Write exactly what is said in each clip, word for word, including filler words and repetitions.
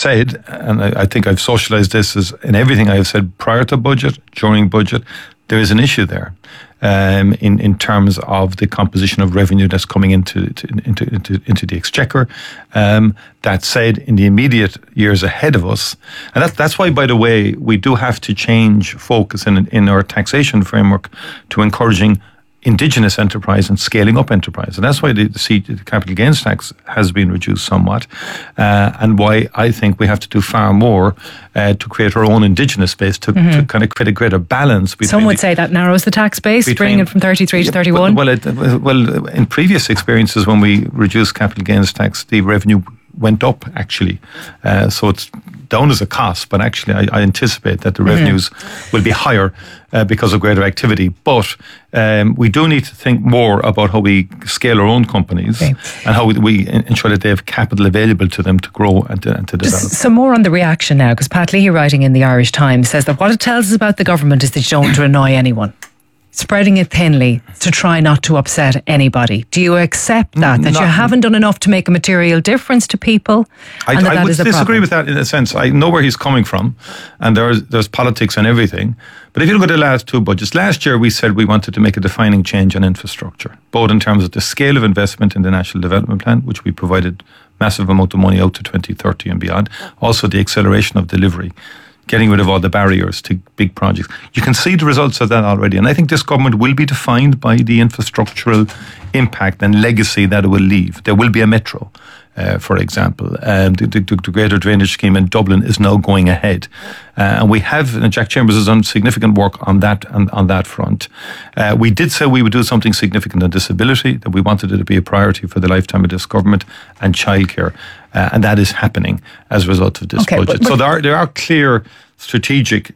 said, and I, I think I've socialised this as in everything I have said prior to budget, during budget, there is an issue there um, in in terms of the composition of revenue that's coming into to, into, into into the exchequer. Um, that said, in the immediate years ahead of us, and that's that's why, by the way, we do have to change focus in in our taxation framework to encouraging indigenous enterprise and scaling up enterprise. And that's why the, the, C, the capital gains tax has been reduced somewhat, uh, and why I think we have to do far more uh, to create our own indigenous base to, mm-hmm. to kind of create a greater balance. Between Some would the, say that narrows the tax base, between, bringing it from thirty-three yeah, to thirty-one. Well, it, well, in previous experiences when we reduced capital gains tax, the revenue went up actually. Uh, so it's down as a cost, but actually I, I anticipate that the revenues mm-hmm. will be higher uh, because of greater activity. But um, we do need to think more about how we scale our own companies okay. and how we, we ensure that they have capital available to them to grow and to, and to develop. Just some more on the reaction now, because Pat Leahy, writing in the Irish Times, says that what it tells us about the government is that you don't want to annoy anyone. Spreading it thinly to try not to upset anybody. Do you accept that? That not, you haven't done enough to make a material difference to people? I, and that I that would is a disagree problem? with that in a sense. I know where he's coming from, and there's there's politics and everything. But if you look at the last two budgets, last year we said we wanted to make a defining change on infrastructure, both in terms of the scale of investment in the National Development Plan, which we provided massive amount of money out to twenty thirty and beyond, also the acceleration of delivery, getting rid of all the barriers to big projects. You can see the results of that already. And I think this government will be defined by the infrastructural impact and legacy that it will leave. There will be a metro, uh, for example. Um, the, the, the Greater Drainage Scheme in Dublin is now going ahead. Uh, and we have, and Jack Chambers has done significant work on that and on that front. Uh, we did say we would do something significant on disability, that we wanted it to be a priority for the lifetime of this government, and childcare. Uh, and that is happening as a result of this okay, budget. But, but so there are, there are clear strategic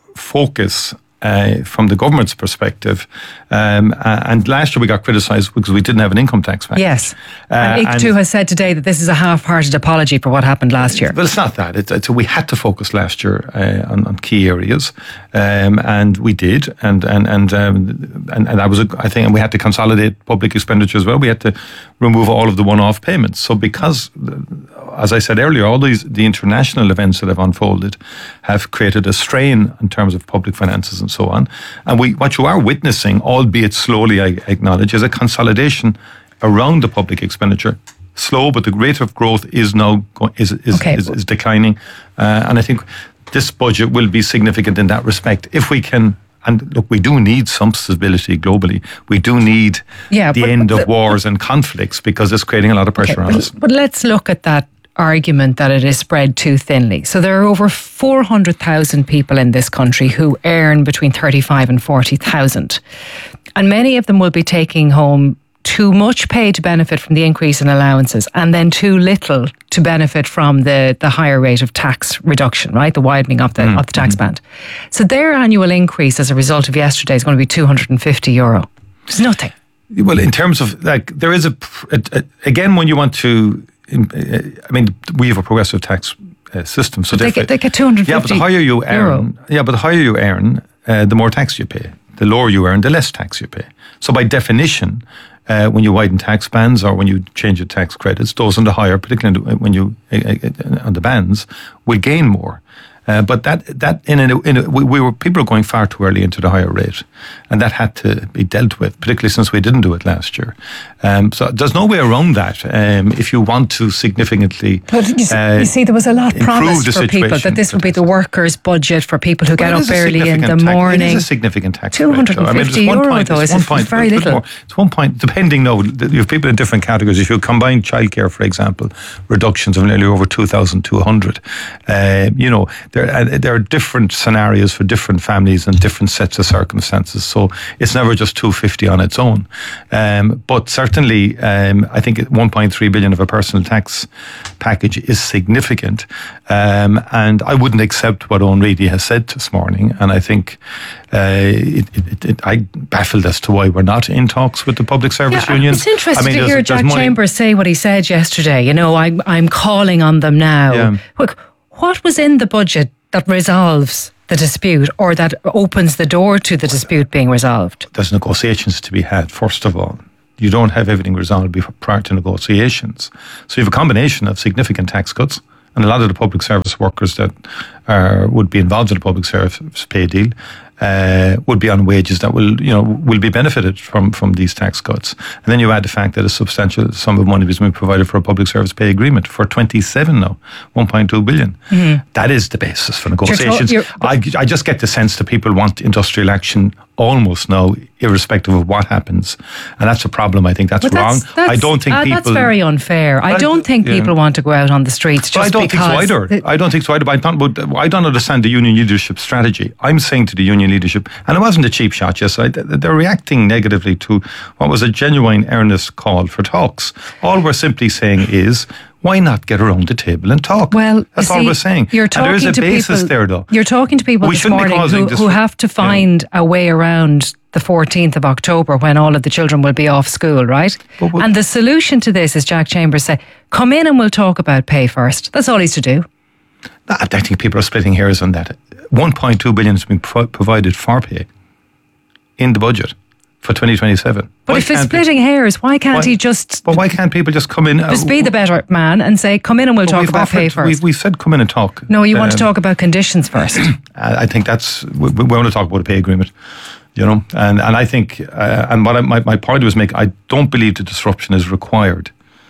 focus uh, from the government's perspective. Um, and last year we got criticised because we didn't have an income tax package. Yes. Uh, and I C T U has said today that this is a half-hearted apology for what happened last year. Well, it's not that. It's, it's, we had to focus last year uh, on, on key areas, um, and we did. And and and, um, and and that was, a, I think, and we had to consolidate public expenditure as well. We had to remove all of the one-off payments. So because, as I said earlier, all these the international events that have unfolded have created a strain in terms of public finances and so on. And we, what you are witnessing, albeit slowly, I acknowledge, is a consolidation around the public expenditure. Slow, but the rate of growth is now is is, okay. is, is declining, uh, and I think this budget will be significant in that respect. If we can. And look, we do need some stability globally. We do need yeah, the but, end but, of wars and conflicts, because it's creating a lot of pressure okay, on but, us. But let's look at that argument that it is spread too thinly. So there are over four hundred thousand people in this country who earn between thirty-five and forty thousand. And many of them will be taking home too much pay to benefit from the increase in allowances, and then too little to benefit from the, the higher rate of tax reduction, right? The widening of the, mm. of the tax band. So their annual increase as a result of yesterday is going to be two hundred fifty euro. It's nothing. Well, in terms of, like, there is a, a, a again, when you want to, I mean, we have a progressive tax uh, system. So they get, they get two hundred fifty yeah, but the higher you earn, euro. yeah, but the higher you earn, uh, the more tax you pay. The lower you earn, the less tax you pay. So by definition, Uh, when you widen tax bands or when you change the tax credits, those on the higher, particularly when you uh, on the bands, will gain more. Uh, but that that in a, in a, we, we were people were going far too early into the higher rate, and that had to be dealt with, particularly since we didn't do it last year. Um, so there's no way around that. Um, if you want to significantly, but you see, uh, you see there was a lot promised for people that this would be the workers' budget for people who get up early in the morning. It is a significant tax. Two hundred and fifty euro, point, though, is one point, very little. More, it's one point. Depending, though, you have people in different categories. If you combine childcare, for example, reductions of nearly over two thousand two hundred. Uh, you know, there uh, there are different scenarios for different families and different sets of circumstances. So it's never just two hundred fifty on its own. Um, but certainly, um, I think one point three billion of a personal tax package is significant. Um, and I wouldn't accept what Owen Reedy has said this morning. And I think uh, it, it, it, I'm baffled as to why we're not in talks with the public service yeah, unions. It's interesting I mean, to hear Jack money. Chambers say what he said yesterday. You know, I'm, I'm calling on them now. Yeah. Look, what was in the budget that resolves the dispute or that opens the door to the dispute being resolved? There's negotiations to be had, first of all. You don't have everything resolved prior to negotiations. So you have a combination of significant tax cuts, and a lot of the public service workers that are, would be involved in the public service pay deal uh, would be on wages that will, you know, will be benefited from, from these tax cuts. And then you add the fact that a substantial sum of money is being provided for a public service pay agreement for twenty-seven now, one point two billion. Mm-hmm. That is the basis for negotiations. You're to- you're- I, I just get the sense that people want industrial action almost now, irrespective of what happens, and that's a problem. I think that's, that's wrong. That's, I don't think uh, people. That's very unfair. I don't think yeah. people want to go out on the streets just I don't because. think so either. The, I don't think so either. But I don't, but I don't understand the union leadership strategy. I'm saying to the union leadership, and it wasn't a cheap shot. Yes, I, they're reacting negatively to what was a genuine, earnest call for talks. All we're simply saying is, why not get around the table and talk? Well, that's see, all we're saying. You're talking and there is a to basis people, there, though. You're talking to people we this morning who, this who have to find yeah. a way around the fourteenth of October when all of the children will be off school, right? But, but, and the solution to this, as Jack Chambers said, come in and we'll talk about pay first. That's all he's to do. I think people are splitting hairs on that. one point two billion has been pro- provided for pay in the budget for twenty twenty-seven. But why if it's splitting people, hairs, why can't why, he just... But why can't people just come in... Just uh, be the better man and say, come in and we'll talk about offered, pay first. We've, we've said come in and talk. No, you um, want to talk about conditions first. I think that's... We, we want to talk about a pay agreement, you know, and, and I think... Uh, and what I, my, my point was make, I don't believe the disruption is required.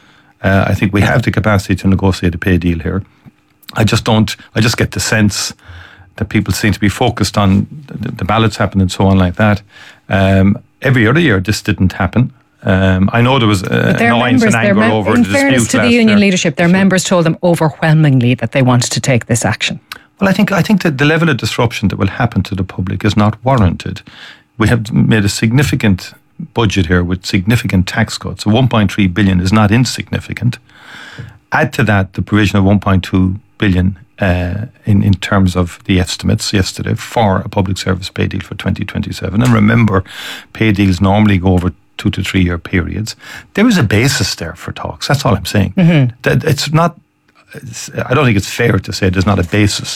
Uh, I think we have the capacity to negotiate a pay deal here. I just don't... I just get the sense that people seem to be focused on the, the ballots happening and so on like that. Um, every other year, this didn't happen. Um, I know there was uh, annoyance members, and anger mem- over in the fairness dispute to the union year. leadership, their so, members told them overwhelmingly that they wanted to take this action. Well, I think I think that the level of disruption that will happen to the public is not warranted. We have made a significant budget here with significant tax cuts. So one point three billion is not insignificant. Add to that the provision of one point two billion uh, in, in terms of the estimates yesterday for a public service pay deal for twenty twenty-seven. And remember, pay deals normally go over two to three year periods. There is a basis there for talks. That's all I'm saying. Mm-hmm. That it's not. It's, I don't think it's fair to say there's not a basis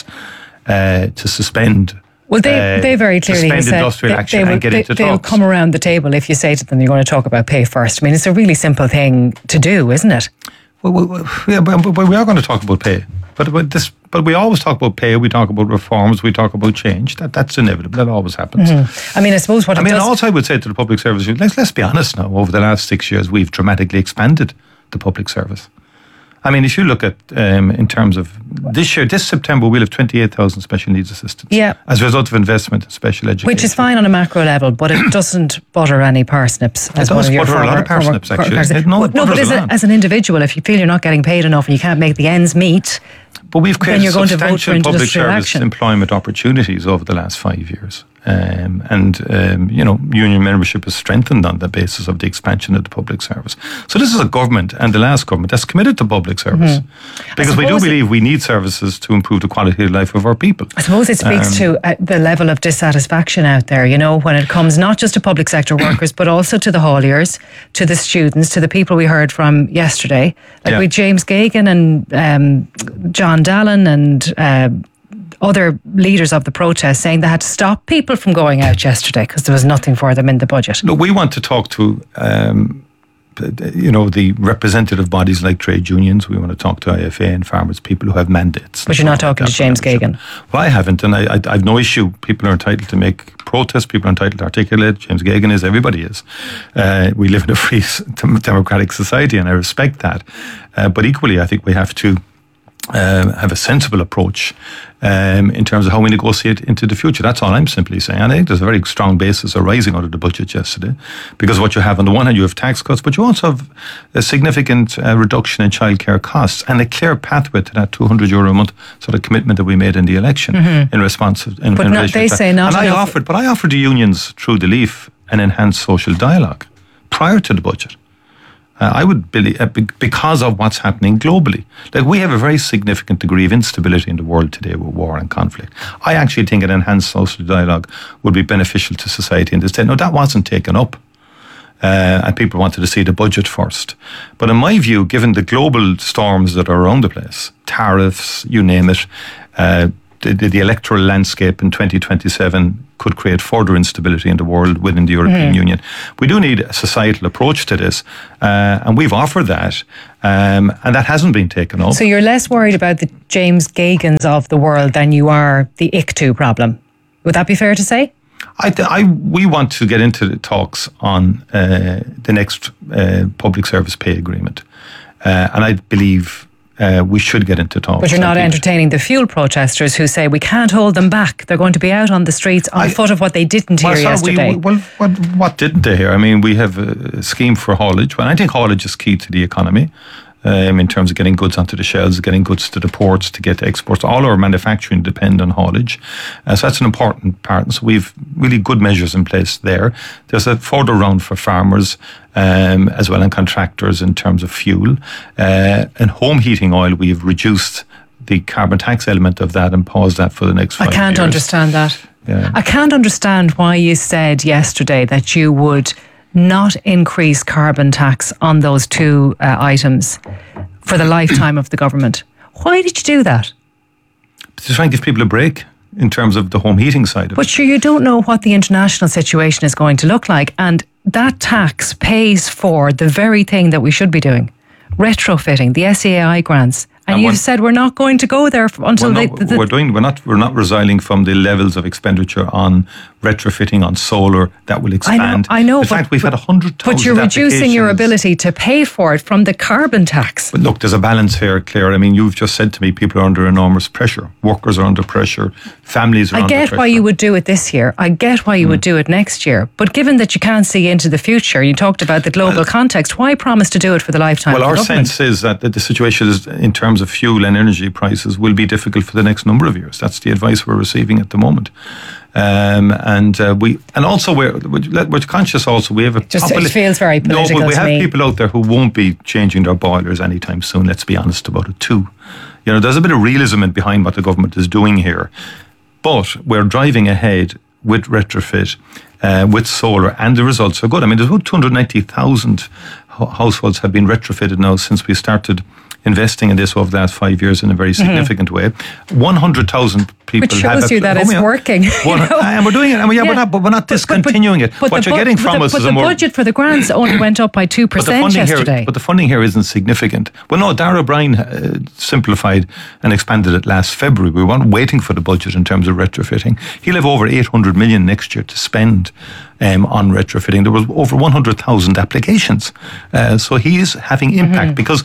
uh, to suspend. Well, they, uh, they very clearly suspend said industrial they, action they will, and get they, into they'll talks. come around the table if you say to them you're going to talk about pay first. I mean, it's a really simple thing to do, isn't it? Well, well yeah, but, but we are going to talk about pay. But, but this, but we always talk about pay. We talk about reforms. We talk about change. That that's inevitable. That always happens. Mm-hmm. I mean, I suppose what I it mean, does... also I would say to the public service, let's let's be honest now. Over the last six years, we've dramatically expanded the public service. I mean, if you look at um, in terms of this year, this September, we'll have twenty-eight thousand special needs assistants. Yeah. As a result of investment in special education. Which is fine on a macro level, but it doesn't butter any parsnips. As it does butter former, a lot of parsnips, actually. Parsnips. No, no but as, a, as an individual, if you feel you're not getting paid enough and you can't make the ends meet, but we've created then you're going substantial to vote for public service action. employment opportunities over the last five years. Um, and, um, you know, union membership is strengthened on the basis of the expansion of the public service. So this is a government and the last government that's committed to public service. Mm-hmm. Because we do believe we need services to improve the quality of life of our people. I suppose it speaks um, to uh, the level of dissatisfaction out there, you know, when it comes not just to public sector workers, but also to the hauliers, to the students, to the people we heard from yesterday. Like yeah. with James Geoghegan and um, John Dallin and... Uh, other leaders of the protest saying they had to stop people from going out yesterday because there was nothing for them in the budget. No, we want to talk to, um, you know, the representative bodies like trade unions. We want to talk to I F A and farmers, people who have mandates. But you're not talking to James Geoghegan. Well, I haven't, and I, I, I have no issue. People are entitled to make protests. People are entitled to articulate. James Geoghegan is. Everybody is. Uh, we live in a free democratic society, and I respect that. Uh, but equally, I think we have to Um, have a sensible approach um, in terms of how we negotiate into the future. That's all I'm simply saying. And I think there's a very strong basis arising out of the budget yesterday, because what you have on the one hand, you have tax cuts, but you also have a significant uh, reduction in childcare costs and a clear pathway to that two hundred euro a month sort of commitment that we made in the election mm-hmm. in response. In, but in not, they say not and enough. I offered, but I offered the unions through the Leaf an enhanced social dialogue prior to the budget. Uh, I would believe, uh, because of what's happening globally. Like, we have a very significant degree of instability in the world today with war and conflict. I actually think an enhanced social dialogue would be beneficial to society in this day. No, that wasn't taken up. Uh, and people wanted to see the budget first. But in my view, given the global storms that are around the place, tariffs, you name it, uh, the, the electoral landscape in twenty twenty-seven could create further instability in the world within the European mm. Union. We do need a societal approach to this, uh, and we've offered that, um, and that hasn't been taken up. So you're less worried about the James Gagans of the world than you are the I C T U problem. Would that be fair to say? I, I, we want to get into the talks on uh, the next uh, public service pay agreement. Uh, and I believe uh, we should get into talks. But you're not entertaining the fuel protesters who say we can't hold them back. They're going to be out on the streets on I, foot of what they didn't hear well, yesterday. We, well, what, what didn't they hear? I mean, we have a scheme for haulage. Well, I think haulage is key to the economy. Um, in terms of getting goods onto the shelves, getting goods to the ports, to get to exports. All our manufacturing depend on haulage. Uh, so that's an important part. And so we've really good measures in place there. There's a further round for farmers um, as well, and contractors in terms of fuel. Uh, and home heating oil, we've reduced the carbon tax element of that and paused that for the next five I can't years. understand that. Yeah. I can't understand why you said yesterday that you would not increase carbon tax on those two uh, items for the lifetime of the government. Why did you do that? To try and give people a break in terms of the home heating side of but it. But sure, you don't know what the international situation is going to look like, and that tax pays for the very thing that we should be doing, retrofitting, the S E A I grants. And, and you've said we're not going to go there until well, they, no, the, we're doing. We're not. We're not resiling from the levels of expenditure on retrofitting on solar that will expand. I know. I know in but, fact, we've had a hundred thousand. But you're reducing your ability to pay for it from the carbon tax. But look, there's a balance here, Claire. I mean, you've just said to me, people are under enormous pressure. Workers are under pressure. Families are I under pressure. I get why you would do it this year. I get why you mm. would do it next year. But given that you can't see into the future, you talked about the global well, context. Why promise to do it for the lifetime? Well, of the our government? sense is that the situation is, in terms of fuel and energy prices, will be difficult for the next number of years. That's the advice we're receiving at the moment. Um, and uh, we, and also we're we're conscious. Also, we have a just it feels very political. No, but we to have me. people out there who won't be changing their boilers anytime soon. Let's be honest about it too. You know, there's a bit of realism in behind what the government is doing here, but we're driving ahead with retrofit, uh, with solar, and the results are good. I mean, there's about two hundred ninety thousand households have been retrofitted now since we started investing in this over the last five years in a very significant mm-hmm. way. one hundred thousand people Which have... shows Which you that it's working. One, you know? And we're doing it. And we, yeah, yeah. We're not, but we're not discontinuing but, but, it. But what you're bu- getting from the, us but is the a more... budget for the grants only went up by two percent yesterday. Here, but the funding here isn't significant. Well, no, Darragh O'Brien uh, simplified and expanded it last February. We weren't waiting for the budget in terms of retrofitting. He'll have over eight hundred million next year to spend um, on retrofitting. There was over one hundred thousand applications. Uh, so he is having impact mm-hmm. because...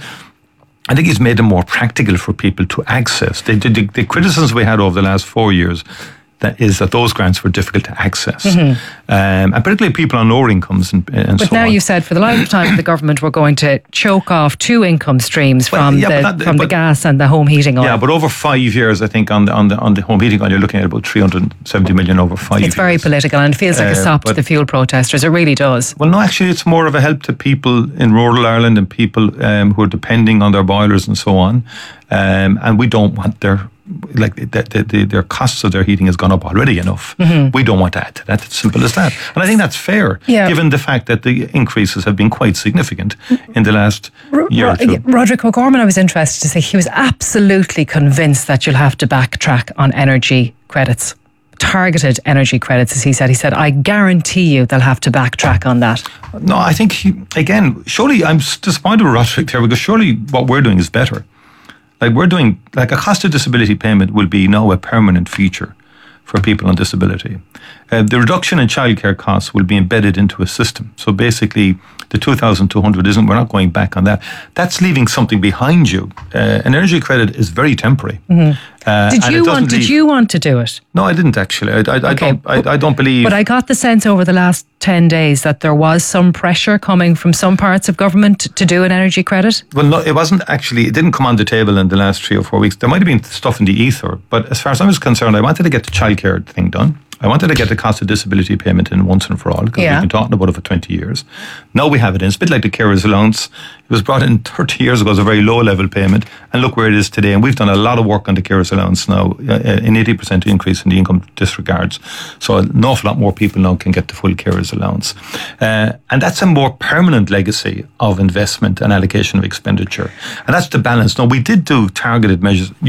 I think it's made them more practical for people to access. The, the, the criticisms we had over the last four years that is that those grants were difficult to access. Mm-hmm. Um, and particularly people on lower incomes and, and but so now on. you said for the lifetime of the government we're going to choke off two income streams well, from, yeah, the, that, from but, the gas and the home heating oil. Yeah, but over five years, I think on the on the, on the home heating oil, you're looking at about three hundred seventy million over five it's years. It's very political and it feels like a sop uh, to the fuel protesters. It really does. Well, no, actually it's more of a help to people in rural Ireland and people um, who are depending on their boilers and so on. Um, and we don't want their... like the, the, the, their costs of their heating has gone up already enough. Mm-hmm. We don't want to add to that. It's simple as that. And I think that's fair, yeah. given the fact that the increases have been quite significant in the last R- year or two. Roderick O'Gorman, I was interested to say, he was absolutely convinced that you'll have to backtrack on energy credits. Targeted energy credits, as he said. He said, I guarantee you they'll have to backtrack on that. No, I think, he, again, surely, I'm disappointed with Roderick there, because surely what we're doing is better. Like we're doing, like a cost of disability payment will be now a permanent feature for people on disability. Uh, the reduction in childcare costs will be embedded into a system. So basically, the two thousand two hundred isn't, we're not going back on that. That's leaving something behind you. Uh, an energy credit is very temporary. Mm-hmm. Uh, did you want? Did leave, you want to do it? No, I didn't actually. I, I, I, okay. don't, I, I don't believe. But I got the sense over the last ten days that there was some pressure coming from some parts of government to, to do an energy credit. Well, no, it wasn't actually. It didn't come on the table in the last three or four weeks. There might have been stuff in the ether, but as far as I was concerned, I wanted to get the childcare thing done. I wanted to get the cost of disability payment in once and for all, because yeah. we've been talking about it for twenty years. Now we have it in. It's a bit like the carers allowance. It was brought in thirty years ago as a very low level payment, and look where it is today. And we've done a lot of work on the carers allowance now, uh, an eighty percent increase in the income disregards. So an awful lot more people now can get the full carers allowance. Uh, and that's a more permanent legacy of investment and allocation of expenditure. And that's the balance. Now, we did do targeted measures. You've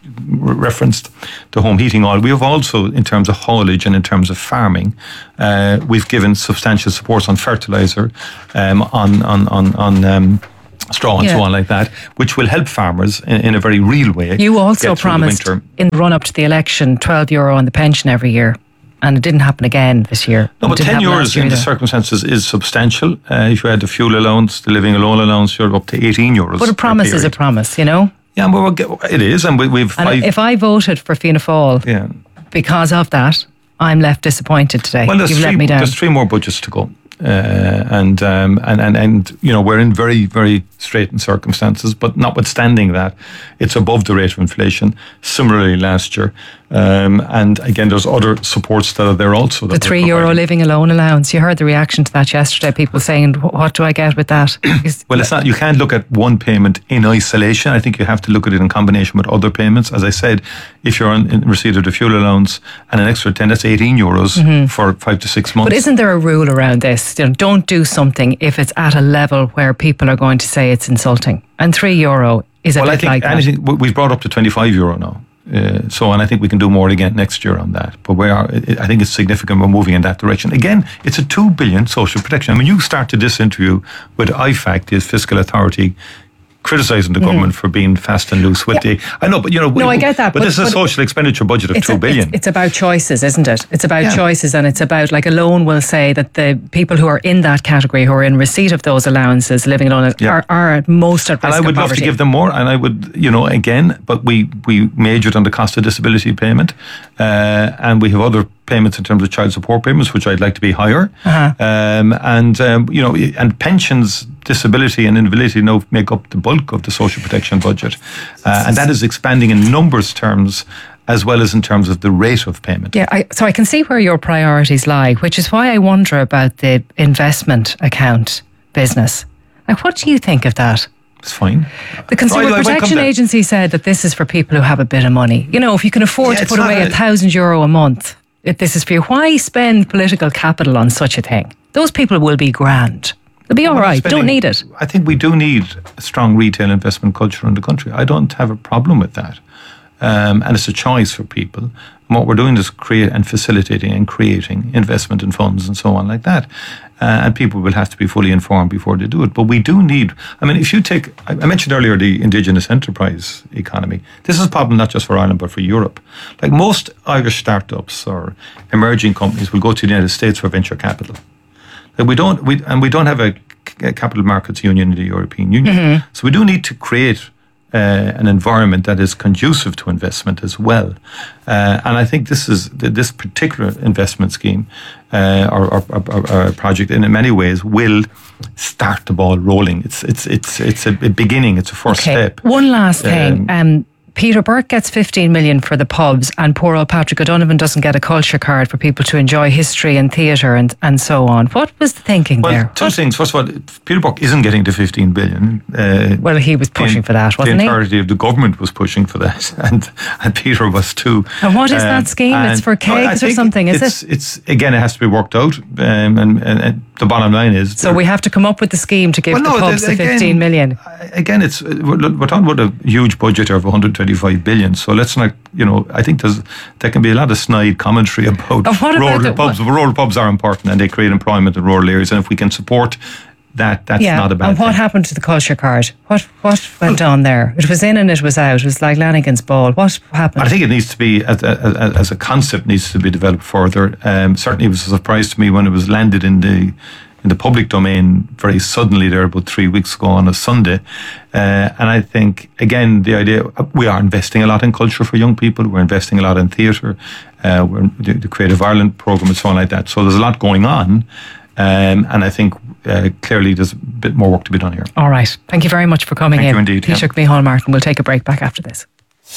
referenced the home heating oil. We have also, in terms of haulage and in terms of farming, uh, we've given substantial supports on fertiliser, um, on on on, on um, straw and yeah. so on like that, which will help farmers in, in a very real way. You also promised in the run up to the election twelve euro on the pension every year. And it didn't happen again this year. No, but ten euros in the circumstances is substantial. Uh, if you had the fuel allowance, the living alone allowance, you're up to eighteen euros. But a promise is a promise, you know? Yeah, but we'll get, it is. And we, we've and five, if I voted for Fianna Fáil yeah. because of that, I'm left disappointed today. Well, there's, You've three, let me down. there's three more budgets to go. Uh, and, um, and and and you know, we're in very, very straitened circumstances, but notwithstanding that, it's above the rate of inflation. Similarly, last year, um, and again, there's other supports that are there also. The three euro living alone allowance. You heard the reaction to that yesterday. People saying, "What do I get with that?" Well, it's not. You can't look at one payment in isolation. I think you have to look at it in combination with other payments. As I said, if you're on, in receipt of the fuel allowance and an extra ten, that's eighteen euros mm-hmm. for five to six months. But isn't there a rule around this? You know, don't do something if it's at a level where people are going to say it's insulting. And three euro is a well, bit I think like anything, that. We've brought up to twenty-five euro now. Uh, so, and I think we can do more again next year on that. But we are, I think it's significant we're moving in that direction. Again, it's a two billion social protection. I mean, you started this interview with I FAC, the fiscal authority, criticising the government mm-hmm. for being fast and loose with yeah. the... I know, but you know... No, we, I get that. But, but this is a social expenditure budget of two billion. It's, it's about choices, isn't it? It's about yeah. choices, and it's about, like, a loan will say that the people who are in that category, who are in receipt of those allowances, living alone, yeah. are, are at most at risk of poverty. And I would love to give them more, and I would, you know, again, but we, we majored on the cost of disability payment, uh, and we have other payments in terms of child support payments, which I'd like to be higher. Uh-huh. Um, and, um, you know, and pensions, disability and invalidity now make up the bulk of the social protection budget. Uh, and that is expanding in numbers terms as well as in terms of the rate of payment. Yeah, I, so I can see where your priorities lie, which is why I wonder about the investment account business. Like, what do you think of that? It's fine. The Consumer right, Protection Agency said that this is for people who have a bit of money. You know, if you can afford yeah, to put away a thousand euro a month, if this is for you, why spend political capital on such a thing? Those people will be grand. They'll be all well, right. Spending, don't need it. I think we do need a strong retail investment culture in the country. I don't have a problem with that. Um, and it's a choice for people. And what we're doing is create and facilitating and creating investment in funds and so on like that. Uh, and people will have to be fully informed before they do it. But we do need, I mean, if you take, I mentioned earlier the indigenous enterprise economy. This is a problem not just for Ireland, but for Europe. Like most Irish startups or emerging companies will go to the United States for venture capital. Like we don't, we and we don't have a, a capital markets union in the European Union. Mm-hmm. So we do need to create Uh, an environment that is conducive to investment as well. Uh, and I think this is this particular investment scheme uh, or, or, or, or project in many ways will start the ball rolling. It's it's it's it's a beginning. It's a first okay. step. One last thing. Um, um, Peter Burke gets fifteen million for the pubs, and poor old Patrick O'Donovan doesn't get a culture card for people to enjoy history and theatre and, and so on. What was the thinking well, there? Two what? things. First of all, Peter Burke isn't getting the fifteen billion. Uh, well, he was pushing the, for that, wasn't the he? The entirety of the government was pushing for that, and, and Peter was too. And what is um, that scheme? It's for kegs or something, is it's, it? It's again, it has to be worked out, um, and, and, and the bottom line is. So we have to come up with the scheme to give well, the no, pubs the again, fifteen million. Again, it's we're, we're talking about a huge budget of one hundred twenty-five billion. So let's not, you know, I think there's there can be a lot of snide commentary about oh, what rural about pubs. What? Rural pubs are important and they create employment in rural areas. And if we can support that, that's yeah, not a bad and what thing. happened to the culture card? What what went on there? It was in and it was out. It was like Lanigan's ball. What happened? I think it needs to be, as a, as a concept, needs to be developed further. Um, certainly it was a surprise to me when it was landed in the in the public domain very suddenly there about three weeks ago on a Sunday. Uh, and I think, again, the idea, we are investing a lot in culture for young people. We're investing a lot in theatre. Uh, we're the, the Creative Ireland programme and so on like that. So there's a lot going on. Um, and I think uh, clearly there's a bit more work to be done here. All right. Thank you very much for coming Thank in. you indeed. Peter yeah. Micheál Martin. We'll take a break back after this.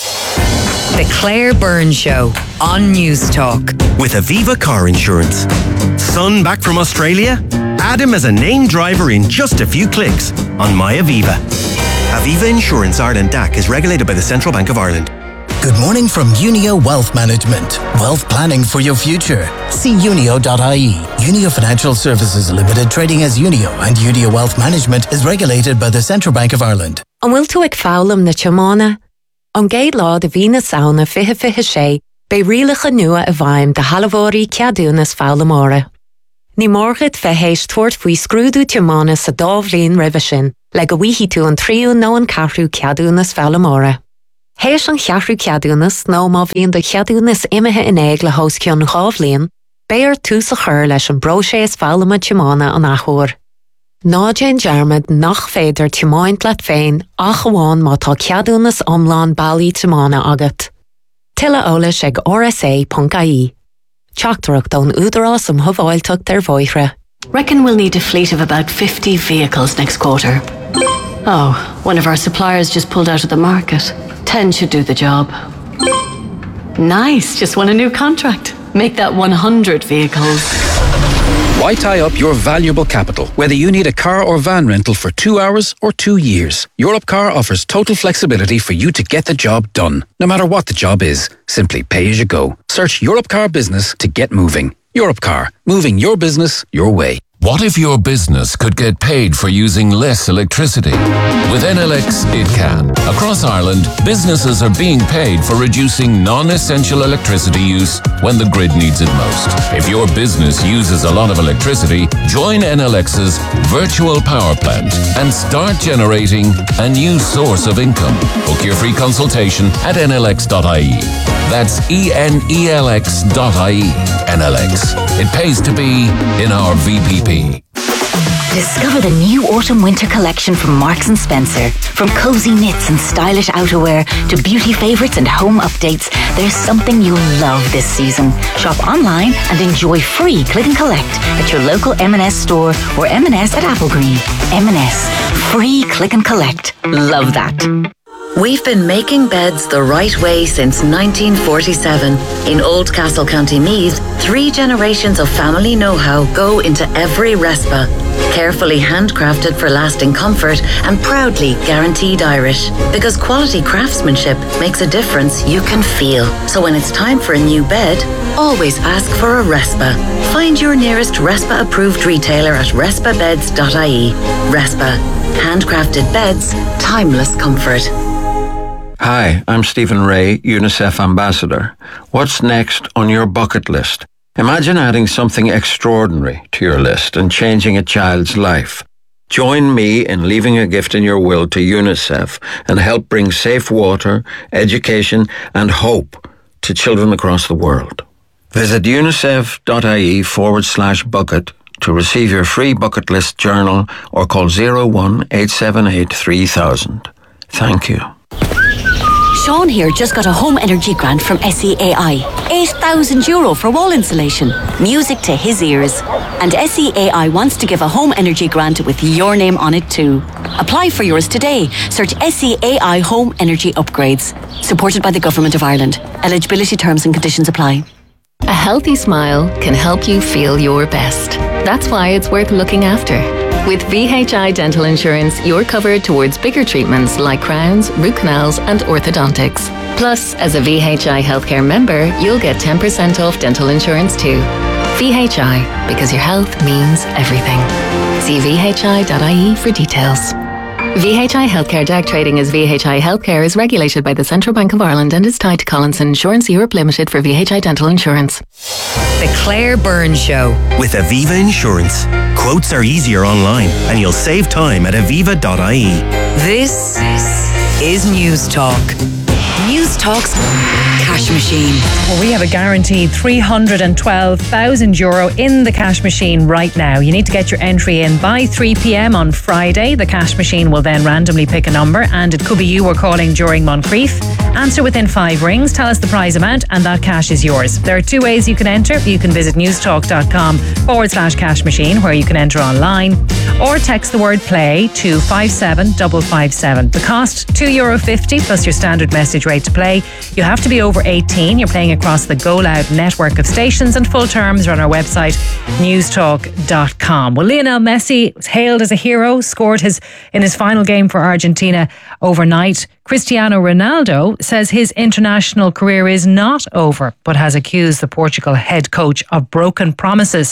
The Claire Byrne Show on News Talk. With Aviva Car Insurance. Son back from Australia? Add him as a named driver in just a few clicks on MyAviva. Aviva Insurance Ireland D A C is regulated by the Central Bank of Ireland. Good morning from Unio Wealth Management. Wealth planning for your future. See unio dot I E. Unio Financial Services Limited, trading as Unio, and Unio Wealth Management is regulated by the Central Bank of Ireland. An bhfuil tú ag fálam na teamána? An géad lá de bhí na saona fiche fiche sé, be rialacha nua a bhaim de halabhórí ceadúnas fálamóra. Ní mórgad fe héis tuairt faoi scrúdú tiomana sa dábhlíon ribhe sin, le go bhíhí tú an tríú nó an ceathrú ceadúnas fálamóra. Héis an cheathrú ceadúnas nó má bhíon de ceadúnas imethe in éig le hós ceann gábhlíon, béir tú sa chur leis an broséis fálama tiomana an achúir. Ná Jane Jarmad nach féidir timáint leat féin ach bháin má tá ceadúnas omláin bailí timána agat. Tilla ólas ag R S A dot I E. Teachtarach don údarás am thobháilteach der bhoithre. Reckon we'll need a fleet of about fifty vehicles next quarter. Oh, one of our suppliers just pulled out of the market. Ten should do the job. Nice, just won a new contract. Make that one hundred vehicles. Why tie up your valuable capital, whether you need a car or van rental for two hours or two years? Europcar offers total flexibility for you to get the job done. No matter what the job is, simply pay as you go. Search Europcar Business to get moving. Europcar, moving your business your way. What if your business could get paid for using less electricity? With N L X, it can. Across Ireland, businesses are being paid for reducing non-essential electricity use when the grid needs it most. If your business uses a lot of electricity, join N L X's virtual power plant and start generating a new source of income. Book your free consultation at N L X dot I E. That's E N E L X dot I E. N L X. It pays to be in our V P P. Discover the new autumn-winter collection from Marks and Spencer. From cozy knits and stylish outerwear to beauty favourites and home updates, there's something you'll love this season. Shop online and enjoy free click and collect at your local M and S store or M and S at Applegreen. M and S. Free click and collect. Love that. We've been making beds the right way since nineteen forty-seven. In Oldcastle, County Meath, three generations of family know-how go into every Respa. Carefully handcrafted for lasting comfort and proudly guaranteed Irish. Because quality craftsmanship makes a difference you can feel. So when it's time for a new bed, always ask for a Respa. Find your nearest Respa-approved retailer at respa beds dot I E. Respa. Handcrafted beds, timeless comfort. Hi, I'm Stephen Ray, UNICEF Ambassador. What's next on your bucket list? Imagine adding something extraordinary to your list and changing a child's life. Join me in leaving a gift in your will to UNICEF and help bring safe water, education and hope to children across the world. Visit unicef dot I E forward slash bucket to receive your free bucket list journal or call zero one eight seven eight three thousand. Thank you. Sean here just got a home energy grant from S E A I. eight thousand euro for wall insulation. Music to his ears. And S E A I wants to give a home energy grant with your name on it too. Apply for yours today. Search S E A I Home Energy Upgrades. Supported by the Government of Ireland. Eligibility terms and conditions apply. A healthy smile can help you feel your best. That's why it's worth looking after. With V H I Dental Insurance, you're covered towards bigger treatments like crowns, root canals and orthodontics. Plus, as a V H I Healthcare member, you'll get ten percent off dental insurance too. V H I, because your health means everything. See V H I dot I E for details. V H I Healthcare D A G trading as V H I Healthcare is regulated by the Central Bank of Ireland and is tied to Collinson Insurance Europe Limited for V H I Dental Insurance. The Claire Byrne Show. With Aviva Insurance. Quotes are easier online and you'll save time at aviva dot I E. This is News Talk. News Talk's cash machine. Well, we have a guaranteed three hundred twelve thousand euro in the cash machine right now. You need to get your entry in by three p.m. on Friday. The cash machine will then randomly pick a number and it could be you we're calling during Moncrief. Answer within five rings, tell us the prize amount and that cash is yours. There are two ways you can enter. You can visit newstalk.com forward slash cash machine where you can enter online or text the word play to five seven five five seven. The cost two euro fifty plus your standard message rate to play. You have to be over eighteen. You're playing across the Go Loud network of stations and full terms are on our website newstalk dot com. Well, Lionel Messi was hailed as a hero, scored his in his final game for Argentina overnight. Cristiano Ronaldo says his international career is not over, but has accused the Portugal head coach of broken promises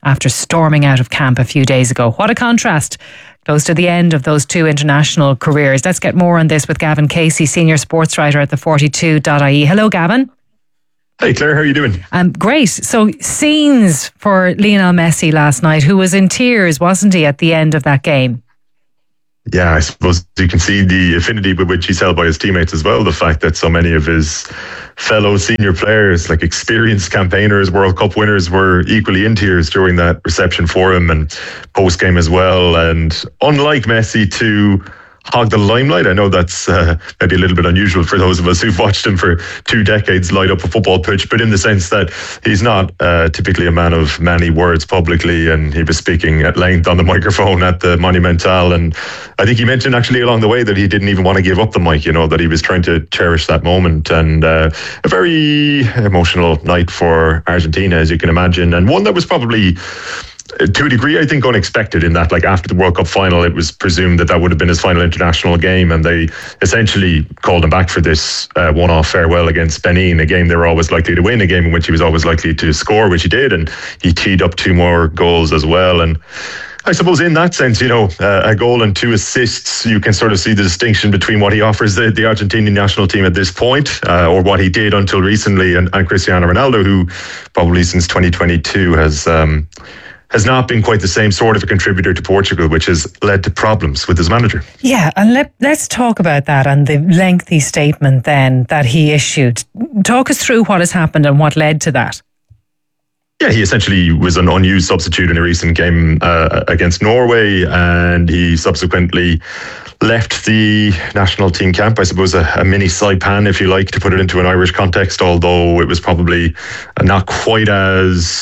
after storming out of camp a few days ago. What a contrast. Close to the end of those two international careers. Let's get more on this with Gavin Casey, senior sports writer at the forty-two dot I E. Hello, Gavin. Hey, Claire, how are you doing? Um, great. So, scenes for Lionel Messi last night, who was in tears, wasn't he, at the end of that game? Yeah, I suppose you can see the affinity with which he's held by his teammates as well. The fact that so many of his fellow senior players, like experienced campaigners, World Cup winners, were equally in tears during that reception for him and post-game as well. And unlike Messi to hog the limelight, I know that's uh, maybe a little bit unusual for those of us who've watched him for two decades light up a football pitch, but in the sense that he's not uh, typically a man of many words publicly, and he was speaking at length on the microphone at the Monumental, and I think he mentioned actually along the way that he didn't even want to give up the mic, you know, that he was trying to cherish that moment, and uh, a very emotional night for Argentina, as you can imagine, and one that was probably to a degree, I think, unexpected in that, like, after the World Cup final, it was presumed that that would have been his final international game, and they essentially called him back for this uh, one-off farewell against Benin, a game they were always likely to win, a game in which he was always likely to score, which he did, and he teed up two more goals as well. And I suppose in that sense, you know, uh, a goal and two assists, you can sort of see the distinction between what he offers the, the Argentinian national team at this point, uh, or what he did until recently, and, and Cristiano Ronaldo, who probably since twenty twenty-two has um, has not been quite the same sort of a contributor to Portugal, which has led to problems with his manager. Yeah, and let, let's talk about that and the lengthy statement then that he issued. Talk us through what has happened and what led to that. Yeah, he essentially was an unused substitute in a recent game uh, against Norway, and he subsequently left the national team camp, I suppose a, a mini Saipan, if you like, to put it into an Irish context, although it was probably not quite as...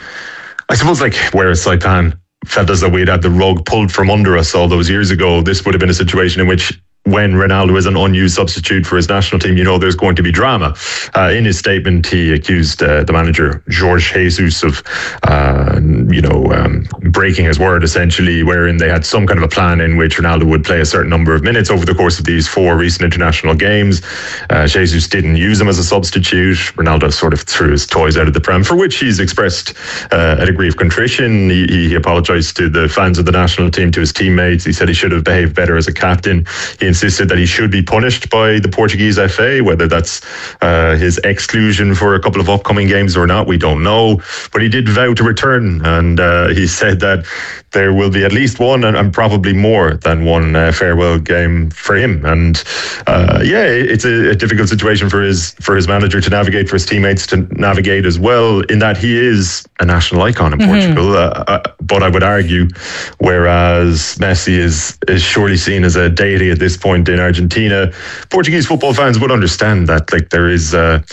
I suppose, like, whereas Saipan felt as though we'd had the rug pulled from under us all those years ago, this would have been a situation in which, when Ronaldo is an unused substitute for his national team, you know there's going to be drama. Uh, in his statement, he accused uh, the manager, Jorge Jesus, of, uh, you know, um, breaking his word, essentially, wherein they had some kind of a plan in which Ronaldo would play a certain number of minutes over the course of these four recent international games. Uh, Jesus didn't use him as a substitute. Ronaldo sort of threw his toys out of the pram, for which he's expressed uh, a degree of contrition. He, he apologised to the fans of the national team, to his teammates. He said he should have behaved better as a captain. He insisted that he should be punished by the Portuguese F A, whether that's uh, his exclusion for a couple of upcoming games or not, we don't know. But he did vow to return, and uh, he said that there will be at least one, and, and probably more than one uh, farewell game for him. And uh, yeah, it's a, a difficult situation for his for his manager to navigate, for his teammates to navigate as well, in that he is a national icon in mm-hmm. Portugal. Uh, uh, but I would argue, whereas Messi is is surely seen as a deity at this point in Argentina, Portuguese football fans would understand that, like, there is uh,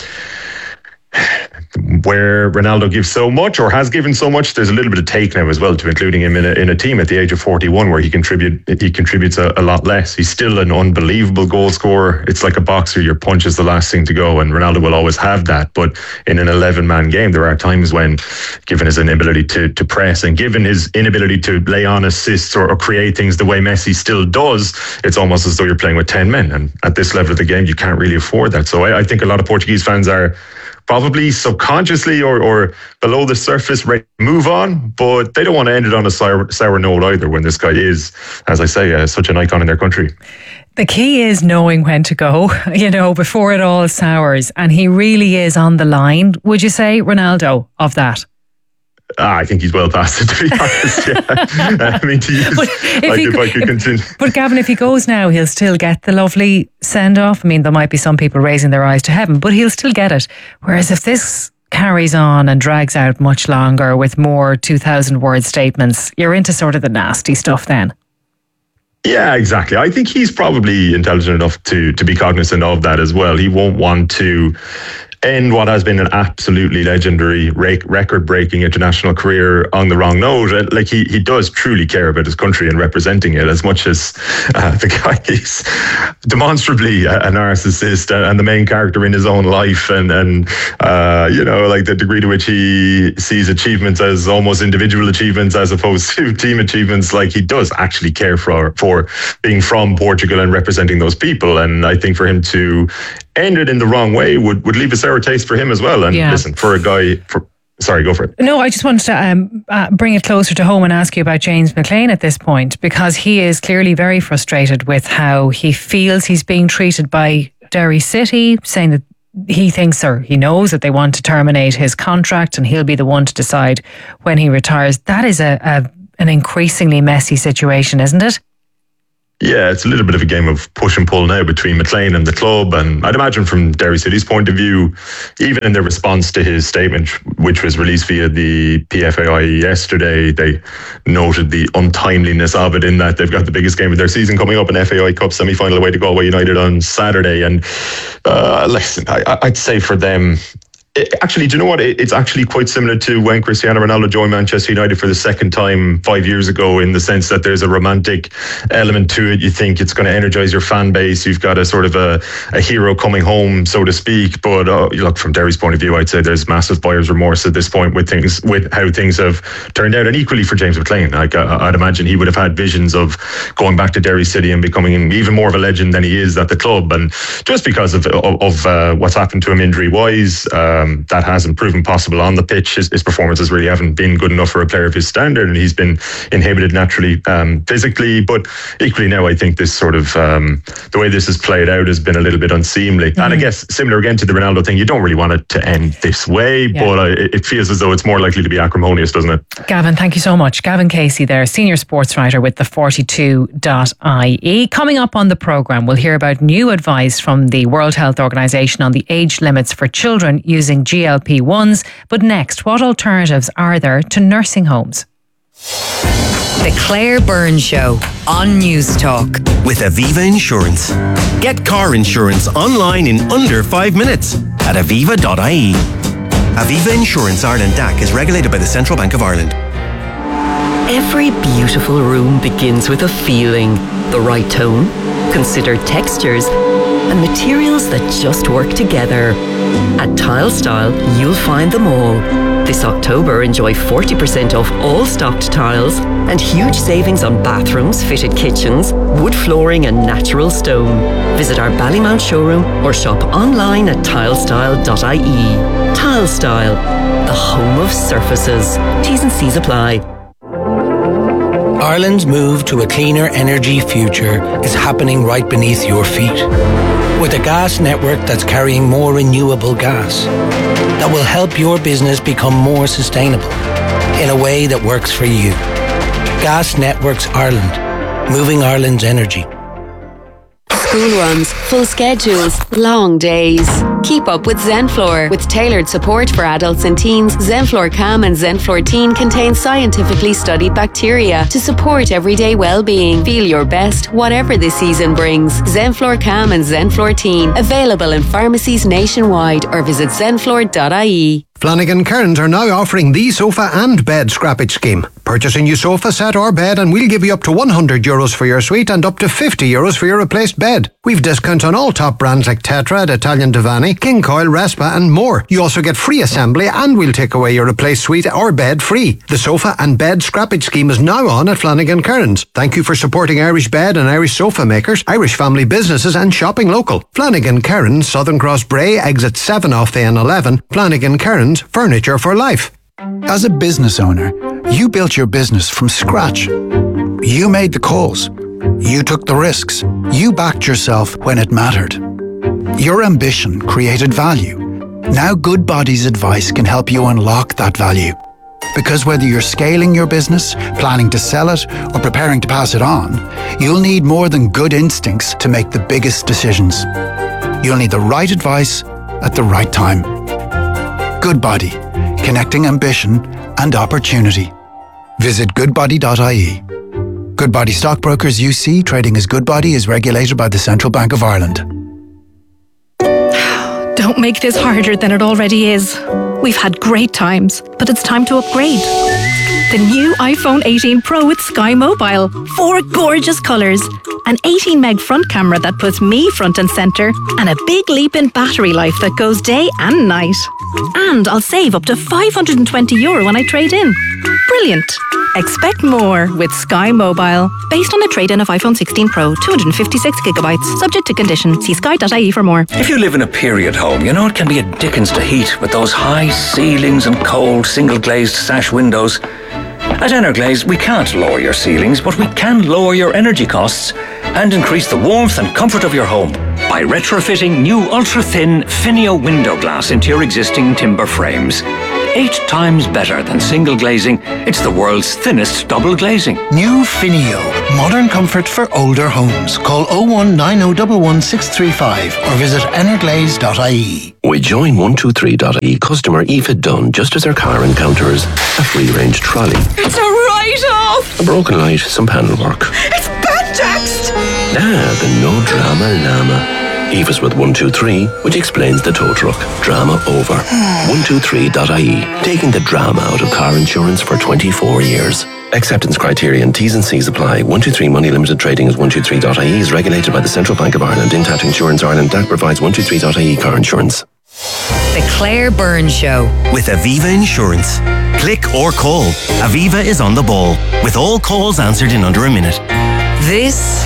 where Ronaldo gives so much, or has given so much, there's a little bit of take now as well to including him in a, in a team at the age of forty-one where he contribute he contributes a, a lot less. He's still an unbelievable goal scorer. It's like a boxer, your punch is the last thing to go, and Ronaldo will always have that. But in an eleven-man game, there are times when, given his inability to to press, and given his inability to lay on assists or, or create things the way Messi still does, it's almost as though you're playing with ten men. And at this level of the game, you can't really afford that. So I, I think a lot of Portuguese fans are probably subconsciously or, or below the surface ready to move on, but they don't want to end it on a sour, sour note either, when this guy is, as I say, uh, such an icon in their country. The key is knowing when to go, you know, before it all sours, and he really is on the line. Would you say, Ronaldo, of that? Ah, I think he's well past it, to be honest. Yeah. I mean, to use, but if, like, he, if I could if, continue. But Gavin, if he goes now, he'll still get the lovely send-off. I mean, there might be some people raising their eyes to heaven, but he'll still get it. Whereas if this carries on and drags out much longer with more two thousand word statements, you're into sort of the nasty stuff then. Yeah, exactly. I think he's probably intelligent enough to to be cognizant of that as well. He won't want to end what has been an absolutely legendary, record-breaking international career on the wrong note. Like, he, he does truly care about his country and representing it, as much as uh, the guy is demonstrably a, a narcissist and the main character in his own life, and and uh, you know, like the degree to which he sees achievements as almost individual achievements as opposed to team achievements. Like, he does actually care for for being from Portugal and representing those people. And I think for him to end it in the wrong way would, would leave a sour taste for him as well. And yeah. listen, for a guy for Sorry, go for it. No, I just wanted to um, uh, bring it closer to home and ask you about James McLean at this point, because he is clearly very frustrated with how he feels he's being treated by Derry City, saying that he thinks or he knows that they want to terminate his contract and he'll be the one to decide when he retires. That is a, a an increasingly messy situation, isn't it? Yeah, it's a little bit of a game of push and pull now between McLean and the club. And I'd imagine from Derry City's point of view, even in their response to his statement, which was released via the P F A I yesterday, they noted the untimeliness of it in that they've got the biggest game of their season coming up, an F A I Cup semi-final away to Galway United on Saturday. And uh, listen, I, I'd say for them, actually, do you know what? It's actually quite similar to when Cristiano Ronaldo joined Manchester United for the second time five years ago, in the sense that there's a romantic element to it. You think it's going to energise your fan base. You've got a sort of a, a hero coming home, so to speak. But uh, look, from Derry's point of view, I'd say there's massive buyer's remorse at this point with things, with how things have turned out. And equally for James McLean, like, uh, I'd imagine he would have had visions of going back to Derry City and becoming even more of a legend than he is at the club. And just because of of, of uh, what's happened to him injury-wise, um, that hasn't proven possible on the pitch. His, his performances really haven't been good enough for a player of his standard, and he's been inhibited naturally um, physically. But equally now, I think this sort of um, the way this has played out has been a little bit unseemly. Mm-hmm. And I guess similar again to the Ronaldo thing, you don't really want it to end this way, yeah. but uh, it feels as though it's more likely to be acrimonious, doesn't it? Gavin, thank you so much. Gavin Casey there, senior sports writer with the forty-two dot I E. Coming up on the programme, we'll hear about new advice from the World Health Organisation on the age limits for children using G L P ones. But next, what alternatives are there to nursing homes? The Claire Byrne Show on News Talk. With Aviva Insurance. Get car insurance online in under five minutes at aviva dot I E. Aviva Insurance Ireland D A C is regulated by the Central Bank of Ireland. Every beautiful room begins with a feeling, the right tone, considered textures, and materials that just work together. At Tile Style, you'll find them all. This October, enjoy forty percent off all stocked tiles and huge savings on bathrooms, fitted kitchens, wood flooring and natural stone. Visit our Ballymount showroom or shop online at tilestyle dot I E. Tile Style, the home of surfaces. T's and C's apply. Ireland's move to a cleaner energy future is happening right beneath your feet. With a gas network that's carrying more renewable gas that will help your business become more sustainable in a way that works for you. Gas Networks Ireland, moving Ireland's energy. School runs, full schedules, long days. Keep up with Zenflor. With tailored support for adults and teens, Zenflor Calm and Zenflor Teen contain scientifically studied bacteria to support everyday well-being. Feel your best, whatever the season brings. Zenflor Calm and Zenflor Teen. Available in pharmacies nationwide or visit zenflor dot I E. Flanagan Kearns are now offering the sofa and bed scrappage scheme. Purchase a new sofa set or bed and we'll give you up to one hundred euros for your suite and up to fifty euros for your replaced bed. We've discounts on all top brands like Tetra, Italian Divani, King Coil, Respa and more. You also get free assembly and we'll take away your replaced suite or bed free. The sofa and bed scrappage scheme is now on at Flanagan Kearns. Thank you for supporting Irish bed and Irish sofa makers, Irish family businesses and shopping local. Flanagan Kearns, Southern Cross Bray, exit seven off the N eleven. Flanagan Kearns, furniture for life. As a business owner, you built your business from scratch. You made the calls. You took the risks. You backed yourself when it mattered. Your ambition created value. Now Goodbody's advice can help you unlock that value. Because whether you're scaling your business, planning to sell it, or preparing to pass it on, you'll need more than good instincts to make the biggest decisions. You'll need the right advice at the right time. Goodbody, connecting ambition and opportunity. Visit goodbody dot I E. Goodbody Stockbrokers U C, trading as Goodbody, is regulated by the Central Bank of Ireland. Don't make this harder than it already is. We've had great times, but it's time to upgrade. The new iPhone eighteen Pro with Sky Mobile. Four gorgeous colours. An eighteen meg front camera that puts me front and centre. And a big leap in battery life that goes day and night. And I'll save up to five hundred twenty euro when I trade in. Brilliant. Expect more with Sky Mobile. Based on a trade-in of iPhone sixteen Pro, two hundred fifty-six gigabytes, subject to condition. See sky dot I E for more. If you live in a period home, you know it can be a dickens to heat with those high ceilings and cold single-glazed sash windows. At Energlaze, we can't lower your ceilings, but we can lower your energy costs and increase the warmth and comfort of your home by retrofitting new ultra-thin Finio window glass into your existing timber frames. Eight times better than single glazing, it's the world's thinnest double glazing. New Finio. Modern comfort for older homes. Call oh one nine oh one one six three five or visit energlaze dot I E. We join one two three dot I E customer Aoife Dunn just as her car encounters a free-range trolley. It's a write-off! A broken light, some panel work. It's bad-taxed! Ah, the no drama llama. Aoife's with one two three, which explains the tow truck. Drama over. one two three dot I E, taking the drama out of car insurance for twenty-four years. Acceptance criteria and T's and C's apply. one two three Money Limited Trading as one two three dot I E is regulated by the Central Bank of Ireland. Intact Insurance Ireland D A C provides one two three dot I E car insurance. The Claire Byrne Show. With Aviva Insurance. Click or call. Aviva is on the ball, with all calls answered in under a minute. This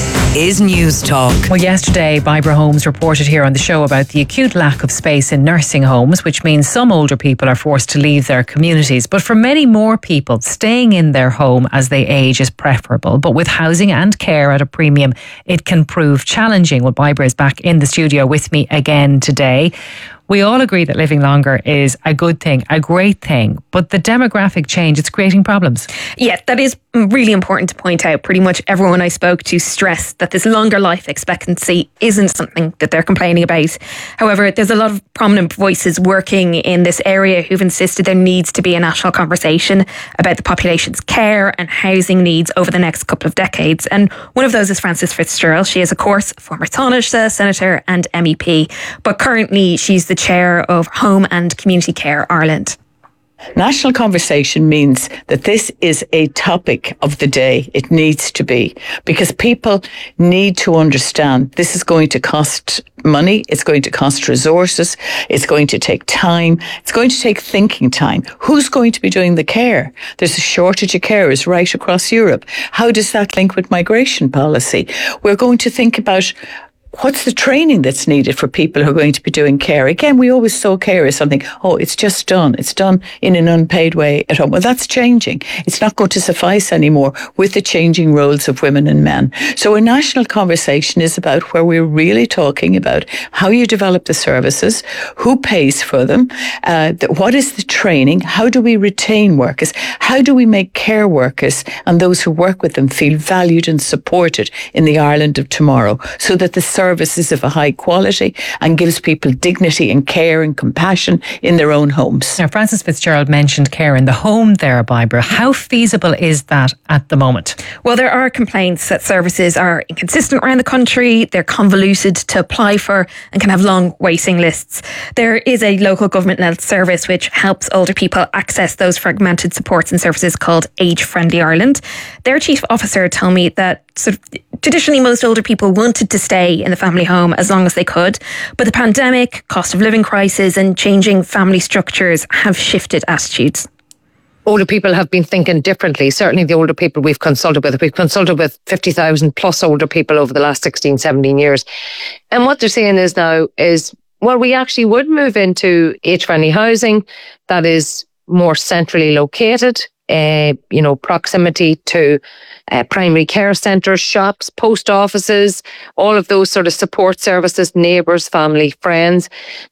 is News Talk. Well, yesterday, Barbara Holmes reported here on the show about the acute lack of space in nursing homes, which means some older people are forced to leave their communities. But for many more people, staying in their home as they age is preferable. But with housing and care at a premium, it can prove challenging. Well, Barbara is back in the studio with me again today. We all agree that living longer is a good thing, a great thing, but the demographic change, it's creating problems. Yeah, that is really important to point out. Pretty much everyone I spoke to stressed that this longer life expectancy isn't something that they're complaining about. However, there's a lot of prominent voices working in this area who've insisted there needs to be a national conversation about the population's care and housing needs over the next couple of decades. And one of those is Frances Fitzgerald. She is, of course, former Taoiseach, Senator and M E P, but currently she's the chair of Home and Community Care Ireland. National conversation means that this is a topic of the day. It needs to be, because people need to understand this is going to cost money, it's going to cost resources, it's going to take time, it's going to take thinking time. Who's going to be doing the care? There's a shortage of carers right across Europe. How does that link with migration policy? We're going to think about what's the training that's needed for people who are going to be doing care? Again, we always saw care as something, oh, it's just done. It's done in an unpaid way at home. Well, that's changing. It's not going to suffice anymore with the changing roles of women and men. So a national conversation is about where we're really talking about how you develop the services, who pays for them, uh, the, what is the training, how do we retain workers, how do we make care workers and those who work with them feel valued and supported in the Ireland of tomorrow, so that the services of a high quality and gives people dignity and care and compassion in their own homes. Now, Frances Fitzgerald mentioned care in the home there, Barbara. How feasible is that at the moment? Well, there are complaints that services are inconsistent around the country, they're convoluted to apply for and can have long waiting lists. There is a local government-led service which helps older people access those fragmented supports and services called Age Friendly Ireland. Their chief officer told me that sort of traditionally most older people wanted to stay in the family home as long as they could, but the pandemic, cost of living crisis and changing family structures have shifted attitudes. Older people have been thinking differently. Certainly the older people we've consulted with. We've consulted with fifty thousand plus older people over the last sixteen, seventeen years. And what they're saying is now is, well, we actually would move into age-friendly housing that is more centrally located, Uh, you know, proximity to uh, primary care centres, shops, post offices, all of those sort of support services, neighbours, family, friends,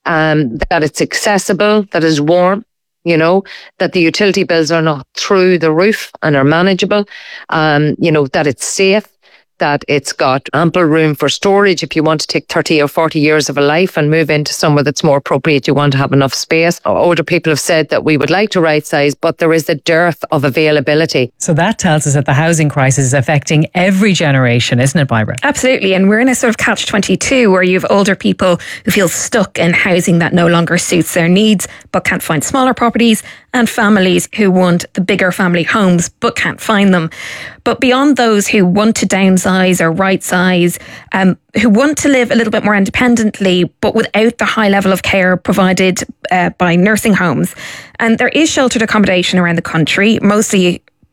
um, that it's accessible, that is warm, you know, that the utility bills are not through the roof and are manageable, um, you know, that it's safe, that it's got ample room for storage. If you want to take thirty or forty years of a life and move into somewhere that's more appropriate, you want to have enough space. Older people have said that we would like to right size, but there is a dearth of availability. So that tells us that the housing crisis is affecting every generation, isn't it, Barbara? Absolutely. And we're in a sort of catch twenty-two where you have older people who feel stuck in housing that no longer suits their needs, but can't find smaller properties, and families who want the bigger family homes, but can't find them. But beyond those who want to downsize or right size, um, who want to live a little bit more independently, but without the high level of care provided uh, by nursing homes. And there is sheltered accommodation around the country, mostly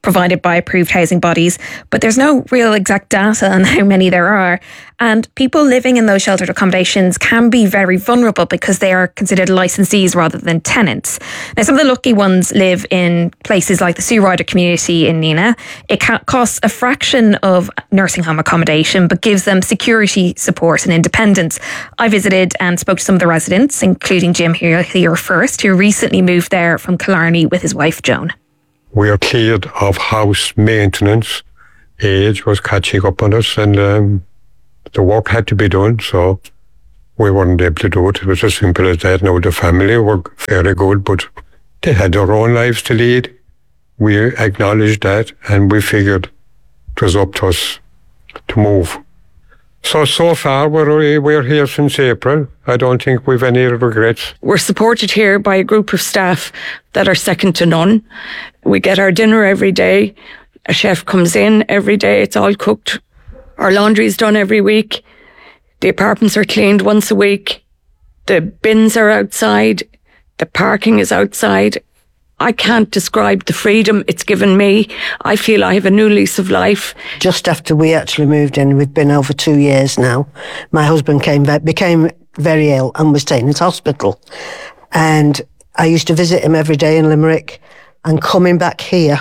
provided by approved housing bodies, but there's no real exact data on how many there are. And people living in those sheltered accommodations can be very vulnerable because they are considered licensees rather than tenants. Now, some of the lucky ones live in places like the Sue Ryder community in Nenagh. It ca- costs a fraction of nursing home accommodation, but gives them security, support and independence. I visited and spoke to some of the residents, including Jim here, here first, who recently moved there from Killarney with his wife, Joan. We are cleared of house maintenance. Age was catching up on us, and um, the work had to be done, so we weren't able to do it. It was as simple as that. Now, the family were very good, but they had their own lives to lead. We acknowledged that, and we figured it was up to us to move. So, so far, we're, we're here since April. I don't think we've any regrets. We're supported here by a group of staff that are second to none. We get our dinner every day. A chef comes in every day. It's all cooked. Our laundry is done every week. The apartments are cleaned once a week. The bins are outside. The parking is outside. I can't describe the freedom it's given me. I feel I have a new lease of life. Just after we actually moved in, we've been over two years now, my husband came became very ill and was taken to hospital. And I used to visit him every day in Limerick, and coming back here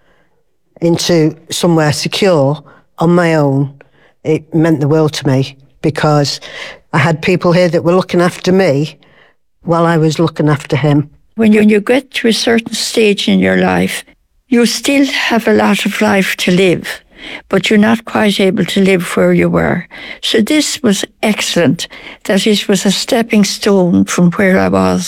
into somewhere secure on my own, it meant the world to me, because I had people here that were looking after me while I was looking after him. When you, you get to a certain stage in your life, you still have a lot of life to live, but you're not quite able to live where you were. So this was excellent, that it was a stepping stone from where I was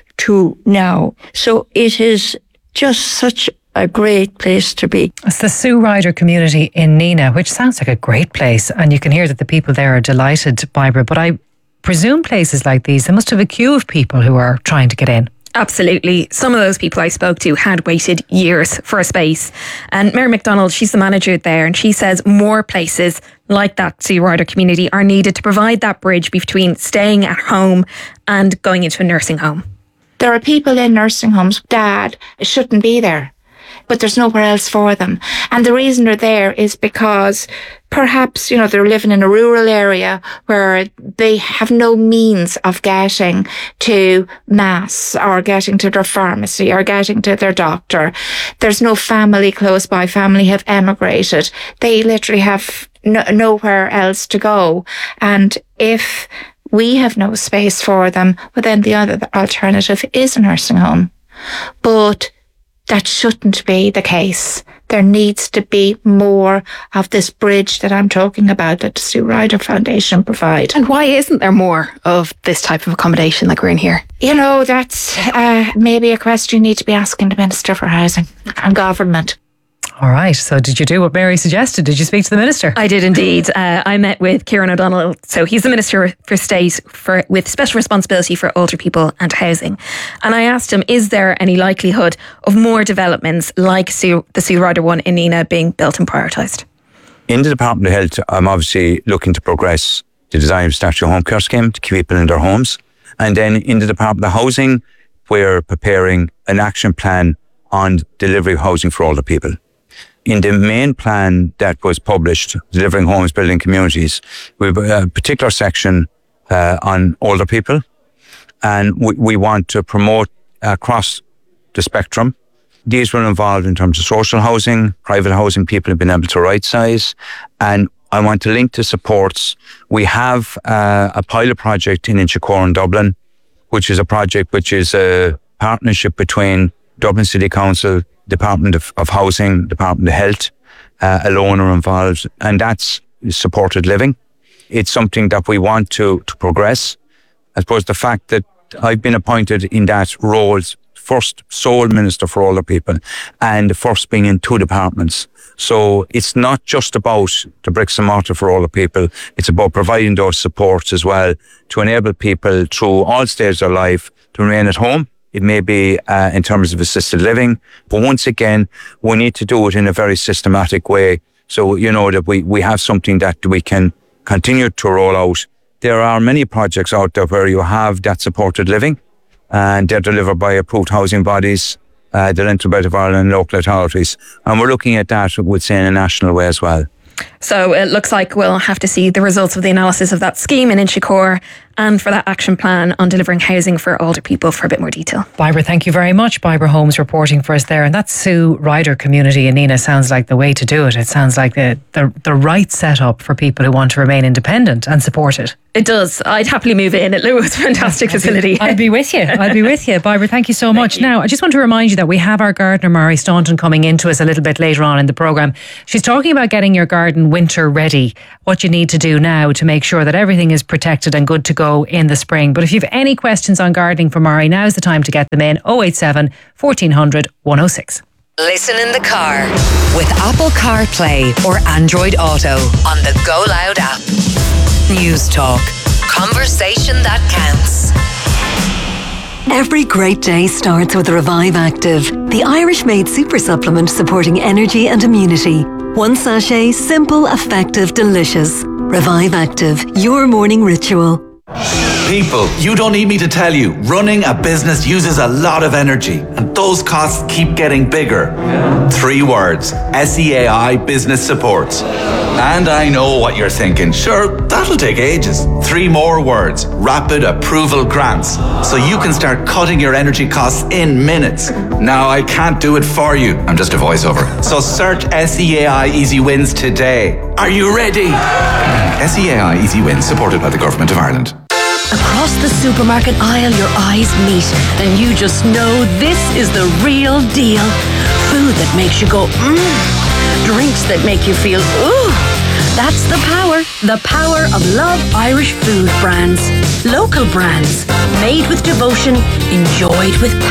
to now. So it is just such a great place to be. It's the Sue Ryder community in Nenagh, which sounds like a great place, and you can hear that the people there are delighted, Barbara, but I presume places like these, they must have a queue of people who are trying to get in. Absolutely. Some of those people I spoke to had waited years for a space. And Mary McDonald, she's the manager there, and she says more places like that Sue Ryder community are needed to provide that bridge between staying at home and going into a nursing home. There are people in nursing homes, Dad shouldn't be there, but there's nowhere else for them. And the reason they're there is because perhaps, you know, they're living in a rural area where they have no means of getting to mass or getting to their pharmacy or getting to their doctor. There's no family close by. Family have emigrated. They literally have no, nowhere else to go. And if we have no space for them, well, then the other alternative is a nursing home. But that shouldn't be the case. There needs to be more of this bridge that I'm talking about that the Sue Ryder Foundation provide. And why isn't there more of this type of accommodation like we're in here? You know, that's uh, maybe a question you need to be asking the Minister for Housing and Government. All right. So did you do what Mary suggested? Did you speak to the Minister? I did indeed. Uh, I met with Kieran O'Donnell. So he's the Minister for State for with special responsibility for older people and housing. And I asked him, is there any likelihood of more developments like Sue, the Sue Ryder one in Nenagh being built and prioritised? In the Department of Health, I'm obviously looking to progress the design of statutory home care scheme to keep people in their homes. And then in the Department of Housing, we're preparing an action plan on delivery of housing for older people. In the main plan that was published, Delivering Homes, Building Communities, we have a particular section uh, on older people. And we, we want to promote across the spectrum. These will involve in terms of social housing, private housing, people have been able to right size. And I want to link to supports. We have uh, a pilot project in Inchicore in Dublin, which is a project which is a partnership between Dublin City Council, Department of, of Housing, Department of Health, uh, alone are involved, and that's supported living. It's something that we want to, to progress. I suppose the fact that I've been appointed in that role, first sole Minister for Older People, and first being in two departments. So it's not just about the bricks and mortar for older people, it's about providing those supports as well to enable people through all stages of life to remain at home. It may be uh, in terms of assisted living, but once again, we need to do it in a very systematic way. So, you know, that we, we have something that we can continue to roll out. There are many projects out there where you have that supported living, and they're delivered by approved housing bodies. uh, the Leinster Bread of Ireland and local authorities. And we're looking at that, we'd say, in a national way as well. So it looks like we'll have to see the results of the analysis of that scheme in Inchicore and for that action plan on delivering housing for older people for a bit more detail. Barbara, thank you very much. Barbara Holmes reporting for us there. And that Sue Ryder community in Nina sounds like the way to do it. It sounds like the, the, the right setup for people who want to remain independent and support it. It does. I'd happily move in. It looks a fantastic facility. I'd be with you. I'd be with you. Barbara, thank you so much. You. Now, I just want to remind you that we have our gardener, Mary Staunton, coming into us a little bit later on in the programme. She's talking about getting your garden winter ready, what you need to do now to make sure that everything is protected and good to go in the spring. But if you have any questions on gardening for Mary, now's the time to get them in. oh eight seven, fourteen hundred, one oh six. Listen in the car with Apple CarPlay or Android Auto on the Go Loud app. News Talk. Conversation that counts. Every great day starts with Revive Active, the Irish-made super supplement supporting energy and immunity. One sachet, simple, effective, delicious. Revive Active, your morning ritual. People, you don't need me to tell you, running a business uses a lot of energy, and those costs keep getting bigger. Three words, S E A I Business Supports. And I know what you're thinking, sure, that'll take ages. Three more words, Rapid Approval Grants, so you can start cutting your energy costs in minutes. Now, I can't do it for you, I'm just a voiceover. So search S E A I Easy Wins today. Are you ready? S E A I Easy Wins, supported by the Government of Ireland. Across the supermarket aisle, your eyes meet, and you just know this is the real deal. Food that makes you go, mmm. Drinks that make you feel, ooh. That's the power, the power of Love Irish food brands. Local brands, made with devotion, enjoyed with